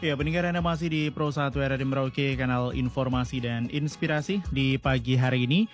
Ya, pendengar Anda masih di Pro 1 RRI Merauke, kanal informasi dan inspirasi di pagi hari ini.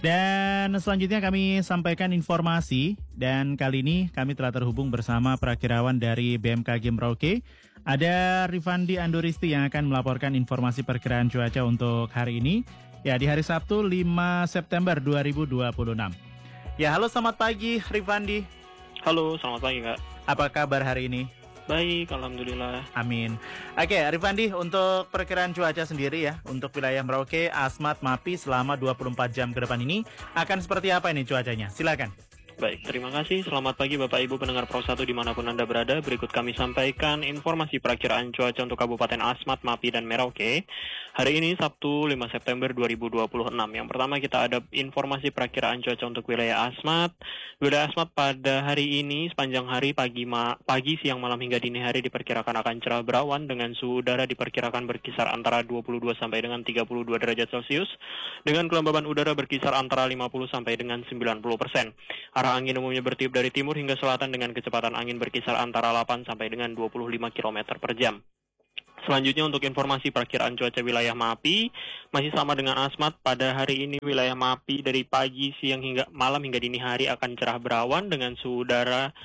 Dan selanjutnya kami sampaikan informasi, dan kali ini kami telah terhubung bersama perakirawan dari BMKG Merauke. Ada Rifandi Anduristi yang akan melaporkan informasi perkiraan cuaca untuk hari ini. Ya, di hari Sabtu 5 September 2026. Ya, halo selamat pagi Rifandi. Halo, selamat pagi Kak. Apa kabar hari ini? Baik, Alhamdulillah. Amin. Oke, Rifandi, untuk perkiraan cuaca sendiri ya, untuk wilayah Merauke, Asmat, Mapi selama 24 jam ke depan ini akan seperti apa ini cuacanya? Silakan. Baik, terima kasih. Selamat pagi Bapak Ibu pendengar Pro 1 dimanapun Anda berada. Berikut kami sampaikan informasi perakiraan cuaca untuk Kabupaten Asmat, Mapi, dan Merauke. Hari ini Sabtu 5 September 2026. Yang pertama kita ada informasi perakiraan cuaca untuk wilayah Asmat. Wilayah Asmat pada hari ini sepanjang hari pagi, siang, malam hingga dini hari diperkirakan akan cerah berawan dengan suhu udara diperkirakan berkisar antara 22 sampai dengan 32 derajat Celcius dengan kelembaban udara berkisar antara 50 sampai dengan 90%. Arah angin umumnya bertiup dari timur hingga selatan dengan kecepatan angin berkisar antara 8 sampai dengan 25 km per jam. Selanjutnya untuk informasi perakiraan cuaca wilayah Mapi, masih sama dengan Asmat. Pada hari ini wilayah Mapi dari pagi, siang hingga malam hingga dini hari akan cerah berawan dengan suhu udara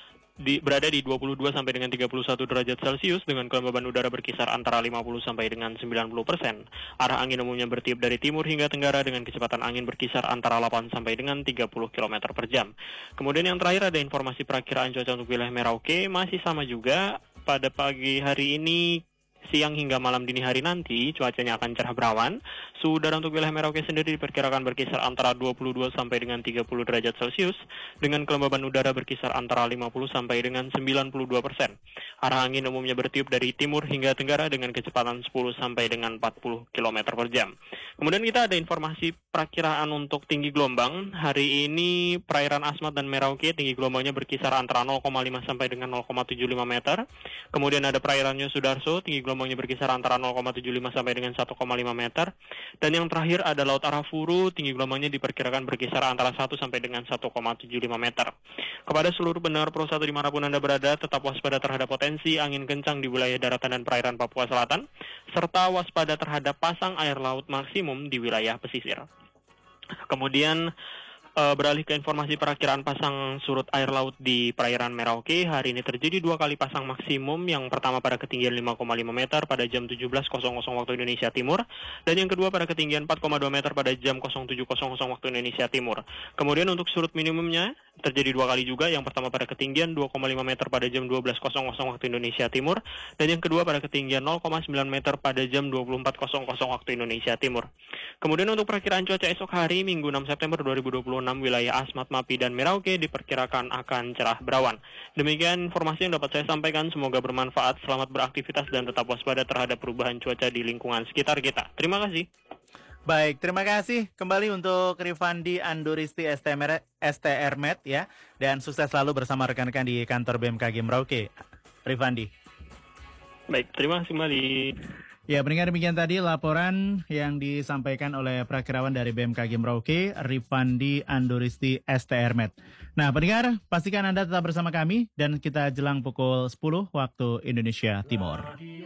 berada di 22 sampai dengan 31 derajat Celcius dengan kelembaban udara berkisar antara 50 sampai dengan 90%. Arah angin umumnya bertiup dari timur hingga tenggara dengan kecepatan angin berkisar antara 8 sampai dengan 30 km per jam. Kemudian yang terakhir ada informasi perakiraan cuaca untuk wilayah Merauke, masih sama juga. Pada pagi hari ini, siang hingga malam dini hari nanti cuacanya akan cerah berawan. Suhu udara untuk wilayah Merauke sendiri diperkirakan berkisar antara 22 sampai dengan 30 derajat Celcius dengan kelembaban udara berkisar antara 50 sampai dengan 92%. Arah angin umumnya bertiup dari timur hingga tenggara dengan kecepatan 10 sampai dengan 40 km per jam. Kemudian kita ada informasi perakiraan untuk tinggi gelombang. Hari ini perairan Asmat dan Merauke tinggi gelombangnya berkisar antara 0,5 sampai dengan 0,75 meter. Kemudian ada perairan Yosudarso, tinggi gelombangnya berkisar antara 0,75 sampai dengan 1,5 meter. Dan yang terakhir ada Laut Arafuru, tinggi gelombangnya diperkirakan berkisar antara 1 sampai dengan 1,75 meter. Kepada seluruh pendengar Pro 1 dimanapun Anda berada, tetap waspada terhadap potensi angin kencang di wilayah daratan dan perairan Papua Selatan, serta waspada terhadap pasang air laut maksimum di wilayah pesisir. Kemudian beralih ke informasi perakiraan pasang surut air laut di perairan Merauke. Hari ini terjadi 2 kali pasang maksimum. Yang pertama pada ketinggian 5,5 meter pada jam 17.00 waktu Indonesia Timur, dan yang kedua pada ketinggian 4,2 meter pada jam 07.00 waktu Indonesia Timur. Kemudian untuk surut minimumnya terjadi 2 kali juga. Yang pertama pada ketinggian 2,5 meter pada jam 12.00 waktu Indonesia Timur, dan yang kedua pada ketinggian 0,9 meter pada jam 24.00 waktu Indonesia Timur. Kemudian untuk perakiraan cuaca esok hari Minggu 6 September 2026, wilayah Asmat, Mapi, dan Merauke diperkirakan akan cerah berawan. Demikian informasi yang dapat saya sampaikan, semoga bermanfaat. Selamat beraktivitas dan tetap waspada terhadap perubahan cuaca di lingkungan sekitar kita. Terima kasih. Baik, terima kasih kembali untuk Rifandi Anduristi STRMed ya, dan sukses selalu bersama rekan-rekan di kantor BMKG Merauke, Rifandi. Baik, terima kasih kembali. Ya, pendengar, demikian tadi laporan yang disampaikan oleh perakirawan dari BMKG Merauke, Rifandi Anduristi STRMed. Nah, pendengar, pastikan Anda tetap bersama kami dan kita jelang pukul 10 waktu Indonesia Timur.